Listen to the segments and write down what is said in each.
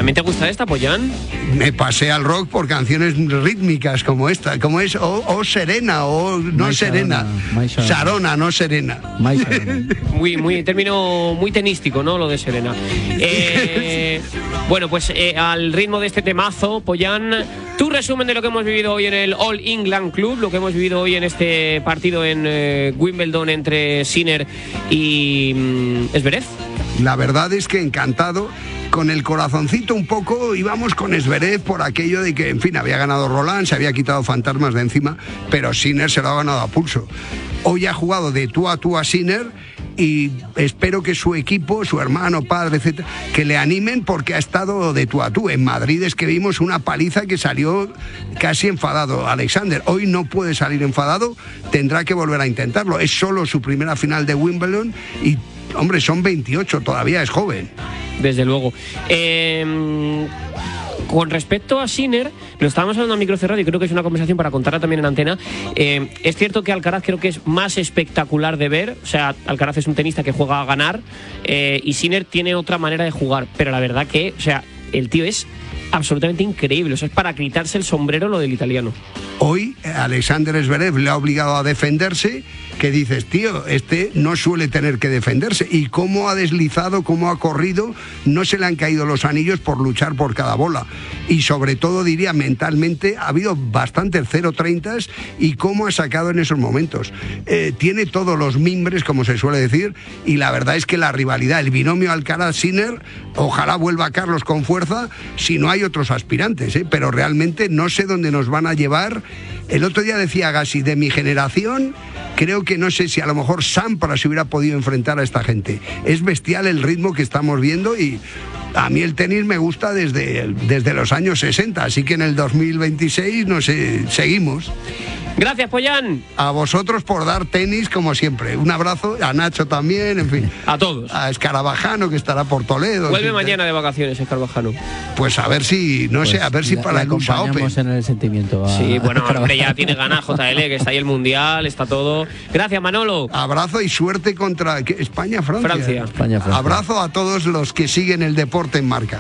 ¿También te gusta esta, Pollán? Me pasé al rock por canciones rítmicas como esta, como es o Serena o no My Serena, Sarona, no Serena. Muy término muy tenístico, ¿no? Lo de Serena. Bueno, pues al ritmo de este temazo, Pollán, tu resumen de lo que hemos vivido hoy en el All England Club, lo que hemos vivido hoy en este partido en Wimbledon entre Sinner y Zverev. La verdad es que encantado. Con el corazoncito un poco íbamos con Zverev por aquello de que, en fin, había ganado Roland, se había quitado fantasmas de encima, pero Sinner se lo ha ganado a pulso. Hoy ha jugado de tú a Sinner y espero que su equipo, su hermano, padre, etcétera, que le animen porque ha estado de tú a tú. En Madrid es que vimos una paliza que salió casi enfadado Alexander. Hoy no puede salir enfadado, tendrá que volver a intentarlo. Es solo su primera final de Wimbledon y, hombre, son 28, todavía es joven. Desde luego. Con respecto a Sinner, lo estábamos hablando a micro cerrado y creo que es una conversación para contarla también en antena. Es cierto que Alcaraz creo que es más espectacular de ver. O sea, Alcaraz es un tenista que juega a ganar y Sinner tiene otra manera de jugar. Pero la verdad que, o sea, el tío es absolutamente increíble. O sea, es para quitarse el sombrero lo del italiano. Hoy Alexander Zverev le ha obligado a defenderse, que dices, tío, este no suele tener que defenderse. Y cómo ha deslizado, cómo ha corrido, no se le han caído los anillos por luchar por cada bola. Y sobre todo, diría, mentalmente, ha habido bastantes 0-30 y cómo ha sacado en esos momentos. Tiene todos los mimbres, como se suele decir, y la verdad es que la rivalidad, el binomio Alcaraz-Sinner, ojalá vuelva Carlos con fuerza, si no hay otros aspirantes, pero realmente no sé dónde nos van a llevar. El otro día decía Gassi, de mi generación, creo que no sé si a lo mejor Sampras se hubiera podido enfrentar a esta gente. Es bestial el ritmo que estamos viendo y a mí el tenis me gusta desde los años 60, así que en el 2026, no sé, seguimos. Gracias, Pollán. A vosotros por dar tenis, como siempre. Un abrazo, a Nacho también, en fin. A todos. A Escarabajano, que estará por Toledo. Vuelve mañana de vacaciones, Escarabajano. Pues a ver si, no sé, a ver si para el USA Open. En el sentimiento. Sí, bueno, hombre, ya tiene ganas JL, que está ahí el Mundial, está todo. Gracias, Manolo. Abrazo y suerte contra España-Francia. España-Francia. Abrazo a todos los que siguen el deporte en marca.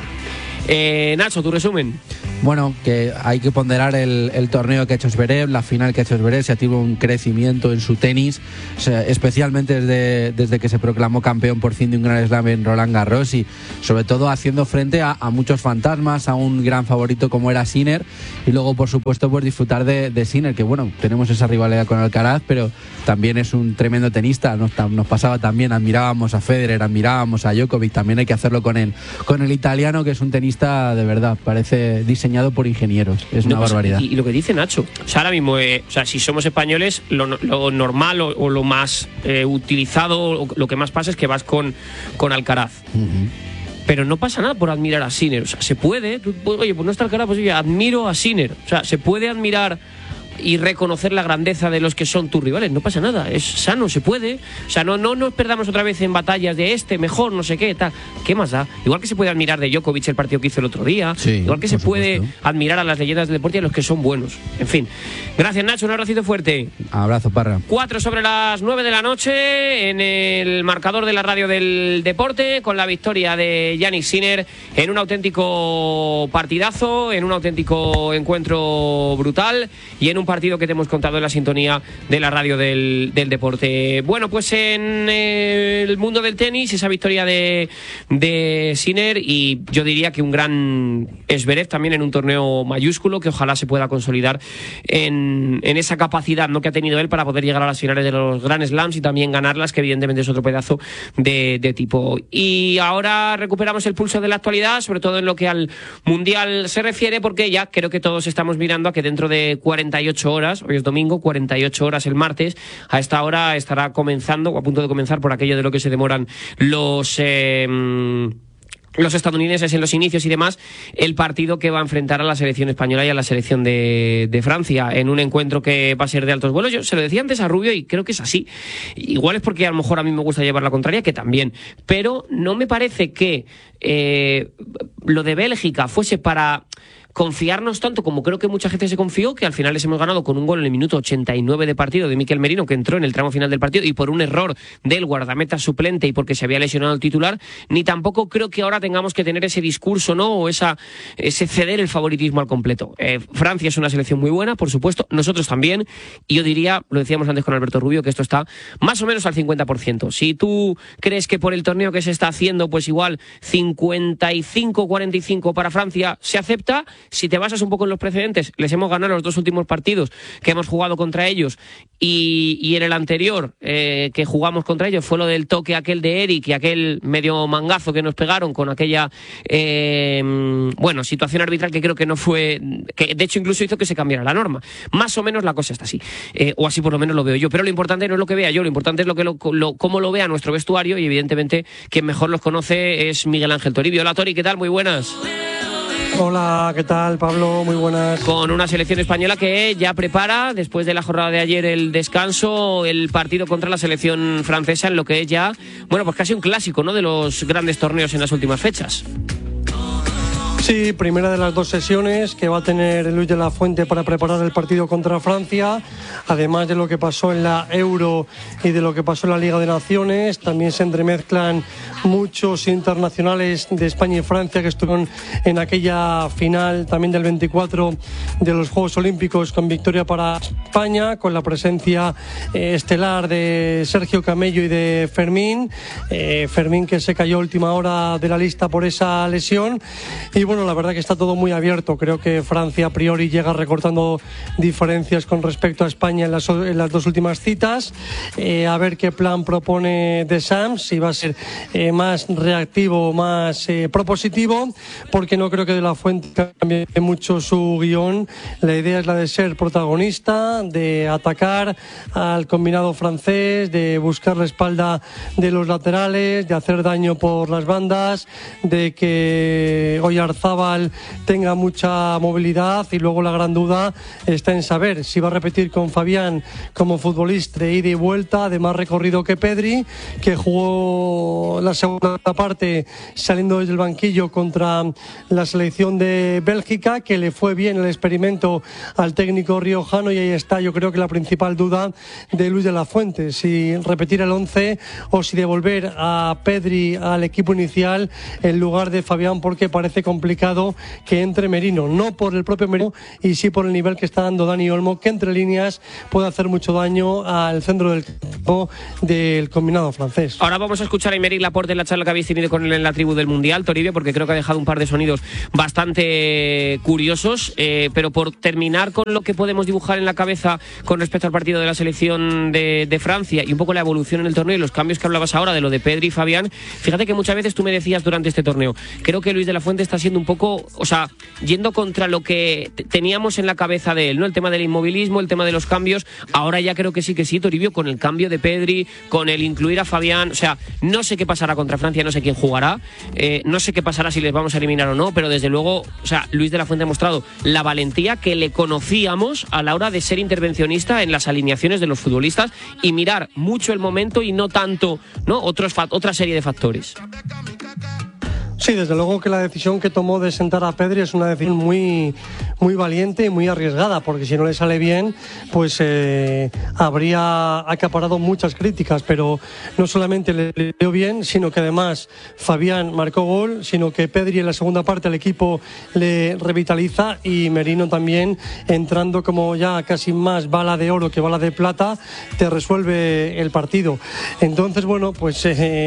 Nacho, tu resumen. Bueno, que hay que ponderar el torneo que ha hecho Zverev, la final que ha hecho Zverev, se ha tenido un crecimiento en su tenis, o sea, especialmente desde que se proclamó campeón por fin de un Grand Slam en Roland Garros y sobre todo haciendo frente a muchos fantasmas, a un gran favorito como era Sinner y luego por supuesto pues disfrutar de Sinner, que bueno, tenemos esa rivalidad con Alcaraz, pero también es un tremendo tenista, nos pasaba también, admirábamos a Federer, admirábamos a Djokovic, también hay que hacerlo con el italiano, que es un tenista de verdad, parece diseñado por ingenieros, es una barbaridad. Y lo que dice Nacho, o sea, ahora mismo, o sea, si somos españoles, lo normal o lo más utilizado, o lo que más pasa es que vas con Alcaraz. Uh-huh. Pero no pasa nada por admirar a Sinner, o sea, se puede, oye, pues no está Alcaraz, pues oye, admiro a Sinner, o sea, se puede admirar y reconocer la grandeza de los que son tus rivales, no pasa nada, es sano, se puede, o sea, no nos perdamos otra vez en batallas de mejor, no sé qué, tal, ¿qué más da? Igual que se puede admirar de Djokovic el partido que hizo el otro día, sí, igual que se puede admirar a las leyendas del deporte y a los que son buenos, en fin. Gracias, Nacho, un abracito fuerte. Abrazo, Parra. 4 sobre las 9 de la noche en el marcador de la radio del deporte, con la victoria de Jannik Sinner en un auténtico partidazo, en un auténtico encuentro brutal y en un partido que te hemos contado en la sintonía de la radio del deporte. Bueno, pues en el mundo del tenis, esa victoria de Sinner y yo diría que un gran Zverev también en un torneo mayúsculo que ojalá se pueda consolidar en esa capacidad, ¿no?, que ha tenido él para poder llegar a las finales de los Grand Slams y también ganarlas, que evidentemente es otro pedazo de tipo. Y ahora recuperamos el pulso de la actualidad, sobre todo en lo que al Mundial se refiere, porque ya creo que todos estamos mirando a que dentro de 48 horas, hoy es domingo, 48 horas el martes, a esta hora estará comenzando, o a punto de comenzar, por aquello de lo que se demoran los estadounidenses en los inicios y demás, el partido que va a enfrentar a la selección española y a la selección de Francia, en un encuentro que va a ser de altos vuelos. Yo se lo decía antes a Rubio y creo que es así. Igual es porque a lo mejor a mí me gusta llevar la contraria, que también, pero no me parece que lo de Bélgica fuese para confiarnos tanto como creo que mucha gente se confió, que al final les hemos ganado con un gol en el minuto 89 de partido de Mikel Merino, que entró en el tramo final del partido, y por un error del guardameta suplente y porque se había lesionado el titular, ni tampoco creo que ahora tengamos que tener ese discurso, ¿no? O ese ceder el favoritismo al completo. Francia es una selección muy buena, por supuesto, nosotros también, y yo diría, lo decíamos antes con Alberto Rubio, que esto está más o menos al 50%. Si tú crees que por el torneo que se está haciendo, pues igual 55-45 para Francia se acepta. Si te basas un poco en los precedentes, les hemos ganado los 2 últimos partidos que hemos jugado contra ellos, y en el anterior que jugamos contra ellos fue lo del toque aquel de Eric y aquel medio mangazo que nos pegaron con aquella situación arbitral que creo que no fue, que de hecho incluso hizo que se cambiara la norma. Más o menos la cosa está así, o así por lo menos lo veo yo, pero lo importante no es lo que vea yo, lo importante es cómo lo vea nuestro vestuario, y evidentemente quien mejor los conoce es Miguel Ángel Toribio. Hola Tori, ¿qué tal? Muy buenas. Hola, ¿qué tal, Pablo? Muy buenas. Con una selección española que ya prepara, después de la jornada de ayer, el descanso, el partido contra la selección francesa, en lo que es ya, pues casi un clásico, ¿no?, de los grandes torneos en las últimas fechas. Sí, primera de las 2 sesiones que va a tener Luis de la Fuente para preparar el partido contra Francia, además de lo que pasó en la Euro y de lo que pasó en la Liga de Naciones. También se entremezclan muchos internacionales de España y Francia que estuvieron en aquella final también del 24 de los Juegos Olímpicos, con victoria para España, con la presencia estelar de Sergio Camello y de Fermín. Fermín, que se cayó a última hora de la lista por esa lesión. Y la verdad que está todo muy abierto. Creo que Francia a priori llega recortando diferencias con respecto a España en las 2 últimas citas. A ver qué plan propone Deschamps, si va a ser más reactivo o más propositivo, porque no creo que de la Fuente cambie mucho su guión. La idea es la de ser protagonista, de atacar al combinado francés, de buscar la espalda de los laterales, de hacer daño por las bandas, de que Oyarzabal tenga mucha movilidad, y luego la gran duda está en saber si va a repetir con Fabián como futbolista de ida y vuelta, de más recorrido que Pedri, que jugó la segunda parte saliendo desde el banquillo contra la selección de Bélgica, que le fue bien el experimento al técnico riojano, y ahí está yo creo que la principal duda de Luis de la Fuente, si repetir el 11 o si devolver a Pedri al equipo inicial en lugar de Fabián, porque parece complicado que entre Merino, no por el propio Merino, y sí por el nivel que está dando Dani Olmo, que entre líneas puede hacer mucho daño al centro del campo del combinado francés. Ahora vamos a escuchar a Aymeric Laporte en la charla que habéis tenido con él en la tribu del Mundial, Toribio, porque creo que ha dejado un par de sonidos bastante curiosos, pero por terminar con lo que podemos dibujar en la cabeza con respecto al partido de la selección de Francia y un poco la evolución en el torneo y los cambios que hablabas ahora de lo de Pedri y Fabián, fíjate que muchas veces tú me decías durante este torneo, creo que Luis de la Fuente está siendo un poco, yendo contra lo que teníamos en la cabeza de él, ¿no? El tema del inmovilismo, el tema de los cambios. Ahora ya creo que sí, Toribio, con el cambio de Pedri, con el incluir a Fabián. No sé qué pasará contra Francia, no sé quién jugará, no sé qué pasará si les vamos a eliminar o no, pero desde luego, Luis de la Fuente ha mostrado la valentía que le conocíamos a la hora de ser intervencionista en las alineaciones de los futbolistas y mirar mucho el momento y no tanto, ¿no?, otra serie de factores. Sí, desde luego que la decisión que tomó de sentar a Pedri es una decisión muy, muy valiente y muy arriesgada, porque si no le sale bien, pues habría acaparado muchas críticas, pero no solamente le dio bien, sino que además Fabián marcó gol, sino que Pedri en la segunda parte al equipo le revitaliza, y Merino también, entrando como ya casi más bala de oro que bala de plata, te resuelve el partido. Entonces, pues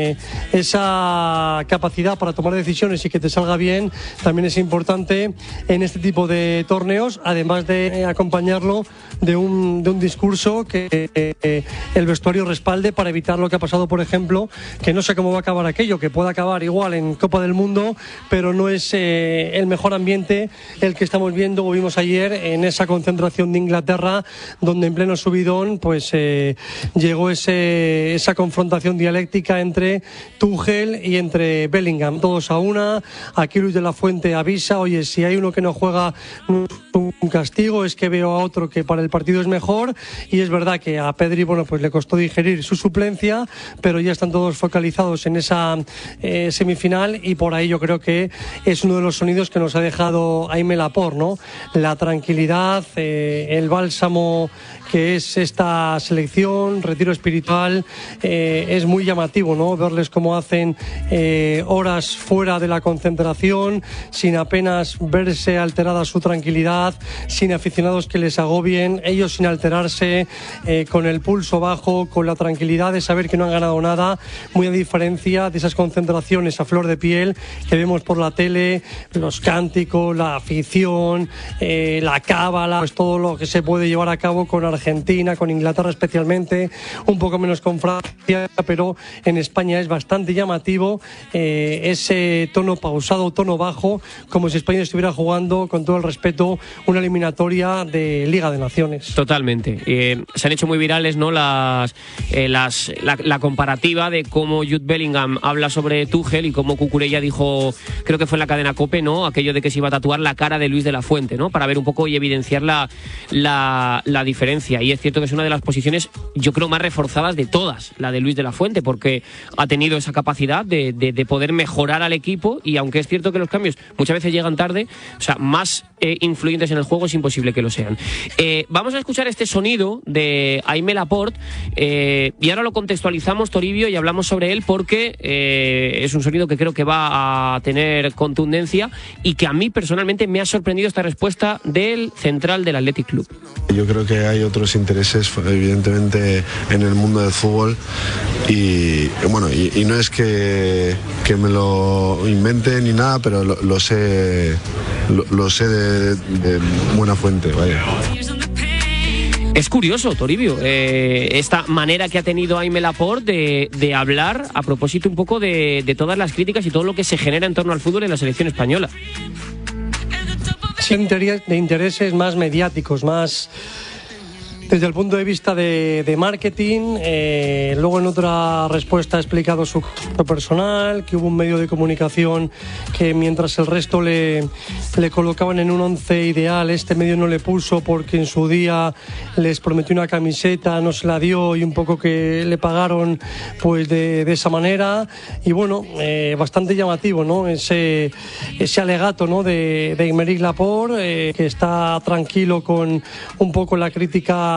esa capacidad para tomar decisiones y que te salga bien también es importante en este tipo de torneos, además de acompañarlo de un discurso que el vestuario respalde, para evitar lo que ha pasado, por ejemplo, que no sé cómo va a acabar aquello, que puede acabar igual en Copa del Mundo, pero no es el mejor ambiente el que estamos viendo o vimos ayer en esa concentración de Inglaterra, donde en pleno subidón pues llegó esa confrontación dialéctica entre Tuchel y entre Bellingham. Todos lanza una. Aquí Luis de la Fuente avisa, oye, si hay uno que no juega, un castigo, es que veo a otro que para el partido es mejor. Y es verdad que a Pedri, bueno, pues le costó digerir su suplencia, pero ya están todos focalizados en esa semifinal, y por ahí yo creo que es uno de los sonidos que nos ha dejado Aimé Laporte, ¿no? La tranquilidad, el bálsamo que es esta selección, retiro espiritual, es muy llamativo, ¿no? Verles cómo hacen horas fuera de la concentración, sin apenas verse alterada su tranquilidad, sin aficionados que les agobien, ellos sin alterarse, con el pulso bajo, con la tranquilidad de saber que no han ganado nada, muy a diferencia de esas concentraciones a flor de piel que vemos por la tele, los cánticos, la afición, la cábala, pues todo lo que se puede llevar a cabo con Argentina, con Inglaterra especialmente, un poco menos con Francia, pero en España es bastante llamativo ese tono pausado, tono bajo, como si España estuviera jugando, con todo el respeto, una eliminatoria de Liga de Naciones. Totalmente. Se han hecho muy virales, ¿no?, la comparativa de cómo Jude Bellingham habla sobre Tuchel y cómo Cucurella dijo, creo que fue en la cadena COPE, ¿no?, aquello de que se iba a tatuar la cara de Luis de la Fuente, ¿no?, para ver un poco y evidenciar la diferencia. Y es cierto que es una de las posiciones, yo creo, más reforzadas de todas, la de Luis de la Fuente, porque ha tenido esa capacidad de poder mejorar al equipo, y aunque es cierto que los cambios muchas veces llegan tarde, o sea, más influyentes en el juego es imposible que lo sean. Vamos a escuchar este sonido de Aimé Laporte, y ahora lo contextualizamos, Toribio, y hablamos sobre él porque es un sonido que creo que va a tener contundencia y que a mí personalmente me ha sorprendido esta respuesta del central del Athletic Club. Yo creo que hay otros intereses, evidentemente, en el mundo del fútbol, y bueno, y no es que me lo invente ni nada, pero lo sé de buena fuente, vaya. Es curioso, Toribio, esta manera que ha tenido Aimé Laporte de hablar a propósito un poco de todas las críticas y todo lo que se genera en torno al fútbol en la selección española. Sí, de intereses más mediáticos, más desde el punto de vista de marketing. Luego en otra respuesta ha explicado su caso personal, que hubo un medio de comunicación que mientras el resto le colocaban en un 11 ideal, este medio no le puso porque en su día les prometió una camiseta, no se la dio, y un poco que le pagaron pues de esa manera. Y bueno, bastante llamativo, ¿no?, ese alegato, ¿no?, de Aimé Laporte, que está tranquilo con un poco la crítica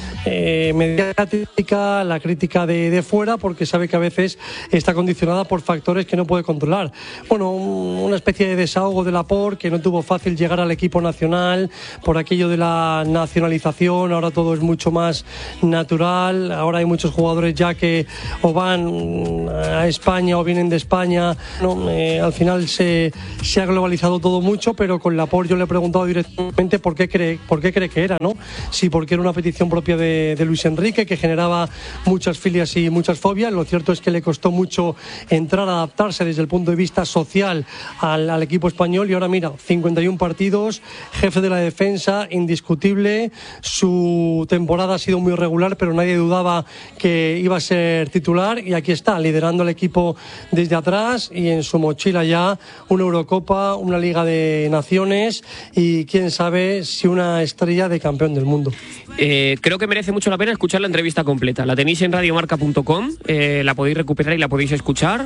mediática, la crítica de fuera, porque sabe que a veces está condicionada por factores que no puede controlar. Bueno, una especie de desahogo de Laporte, que no tuvo fácil llegar al equipo nacional por aquello de la nacionalización. Ahora todo es mucho más natural, ahora hay muchos jugadores ya que o van a España o vienen de España, ¿no? Al final se ha globalizado todo mucho, pero con Laporte yo le he preguntado directamente por qué cree que era, ¿no? Sí, porque era una petición propia de Luis Enrique, que generaba muchas filias y muchas fobias. Lo cierto es que le costó mucho entrar a adaptarse desde el punto de vista social al equipo español, y ahora mira, 51 partidos, jefe de la defensa, indiscutible. Su temporada ha sido muy regular, pero nadie dudaba que iba a ser titular, y aquí está, liderando al equipo desde atrás, y en su mochila ya una Eurocopa, una Liga de Naciones y quién sabe si una estrella de campeón del mundo. Creo que merece mucho la pena escuchar la entrevista completa. La tenéis en radiomarca.com, la podéis recuperar y la podéis escuchar.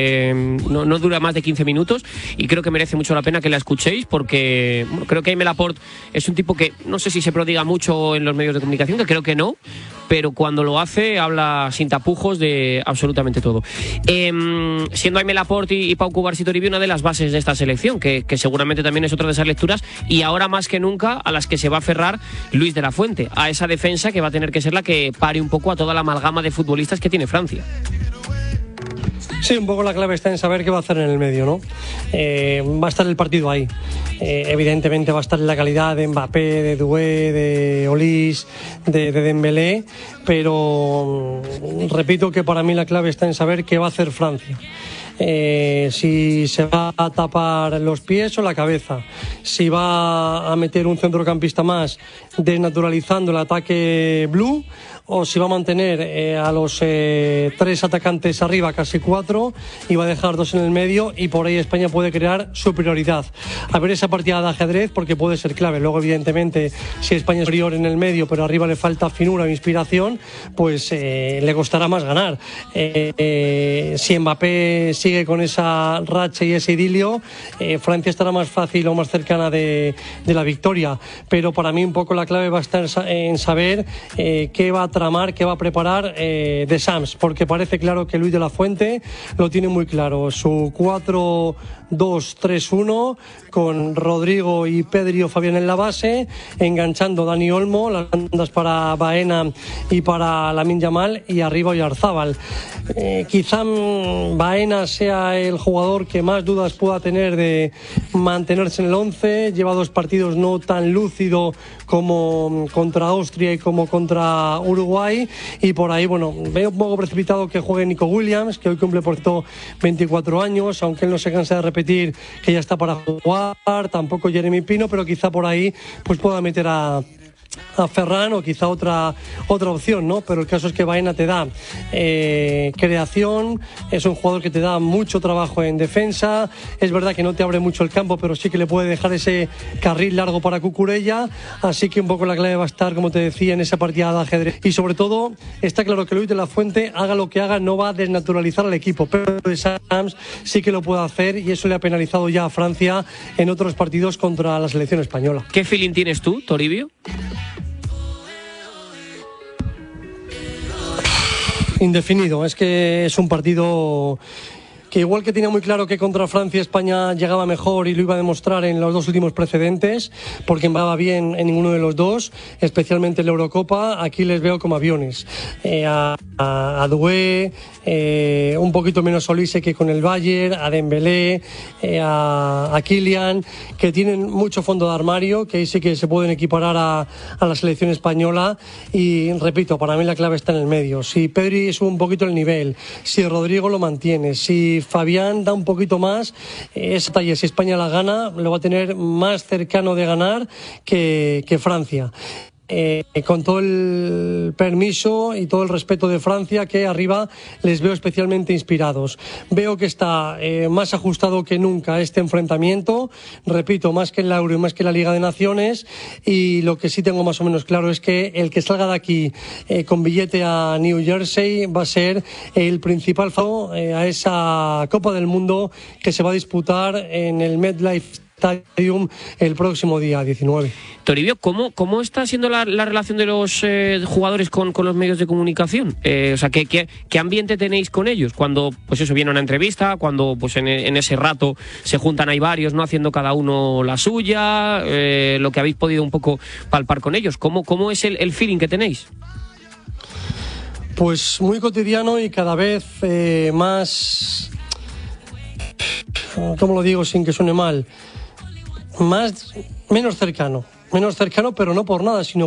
No dura más de 15 minutos y creo que merece mucho la pena que la escuchéis, porque bueno, creo que Aimé Laporte es un tipo que no sé si se prodiga mucho en los medios de comunicación, que creo que no, pero cuando lo hace habla sin tapujos de absolutamente todo. Siendo Aimé Laporte y Pau Cubarsí Toribio una de las bases de esta selección, que seguramente también es otra de esas lecturas, y ahora más que nunca a las que se va a aferrar Luis de la Fuente, a esa defensa que va a tener que ser la que pare un poco a toda la amalgama de futbolistas que tiene Francia. Sí, un poco la clave está en saber qué va a hacer en el medio, ¿no? Va a estar el partido ahí. Evidentemente va a estar en la calidad de Mbappé, de Doué, de Olís, de Dembélé, pero repito que para mí la clave está en saber qué va a hacer Francia. Si se va a tapar los pies o la cabeza, si va a meter un centrocampista más desnaturalizando el ataque blue, o si va a mantener a los 3 atacantes arriba, casi 4, y va a dejar 2 en el medio, y por ahí España puede crear superioridad. A ver esa partida de ajedrez, porque puede ser clave. Luego, evidentemente, si España es superior en el medio, pero arriba le falta finura o inspiración, pues le costará más ganar. Si Mbappé sigue con esa racha y ese idilio, Francia estará más fácil o más cercana de la victoria. Pero para mí un poco la clave va a estar en saber qué va a tramar, qué va a preparar de Sams, porque parece claro que Luis de la Fuente lo tiene muy claro. Su 4-2-3-1 con Rodrigo y Pedri o Fabián en la base, enganchando Dani Olmo, las bandas para Baena y para Lamine Yamal, y arriba Oyarzábal. Quizá Baena sea el jugador que más dudas pueda tener de mantenerse en el 11. Lleva 2 partidos no tan lúcido como contra Austria y como contra Uruguay, y por ahí, bueno, veo un poco precipitado que juegue Nico Williams, que hoy cumple por cierto 24 años, aunque él no se cansa de repetir que ya está para jugar. Tampoco Jeremy Pino, pero quizá por ahí pues pueda meter a Ferran, o quizá otra opción, ¿no? Pero el caso es que Baena te da creación, es un jugador que te da mucho trabajo en defensa. Es verdad que no te abre mucho el campo, pero sí que le puede dejar ese carril largo para Cucurella. Así que un poco la clave va a estar, como te decía, en esa partida de ajedrez. Y sobre todo, está claro que Luis de la Fuente, haga lo que haga, no va a desnaturalizar al equipo, pero de Sams sí que lo puede hacer, y eso le ha penalizado ya a Francia en otros partidos contra la selección española. ¿Qué feeling tienes tú, Toribio? Indefinido, es que es un partido que igual que tenía muy claro que contra Francia España llegaba mejor y lo iba a demostrar en los 2 últimos precedentes, porque empezaba bien en ninguno de los dos, especialmente en la Eurocopa, aquí les veo como aviones. A Doué, un poquito menos Olise que con el Bayern, a Dembélé, a Kylian, que tienen mucho fondo de armario, que ahí sí que se pueden equiparar a la selección española. Y repito, para mí la clave está en el medio. Si Pedri sube un poquito el nivel, si Rodrigo lo mantiene, si Fabián da un poquito más, esa talla, si España la gana, lo va a tener más cercano de ganar que Francia. Con todo el permiso y todo el respeto de Francia, que arriba les veo especialmente inspirados. Veo que está más ajustado que nunca este enfrentamiento, repito, más que en la Euro y más que en la Liga de Naciones, y lo que sí tengo más o menos claro es que el que salga de aquí con billete a New Jersey va a ser el principal a esa Copa del Mundo que se va a disputar en el MetLife Stadium el próximo día 19. Toribio, ¿cómo está siendo la relación de los jugadores con los medios de comunicación? O sea, ¿qué ambiente tenéis con ellos? Cuando, pues eso, viene una entrevista, cuando pues en ese rato se juntan ahí varios, ¿no? Haciendo cada uno la suya, lo que habéis podido un poco palpar con ellos. ¿Cómo es el feeling que tenéis? Pues muy cotidiano y cada vez más, ¿cómo lo digo sin que suene mal? Menos cercano, pero no por nada, sino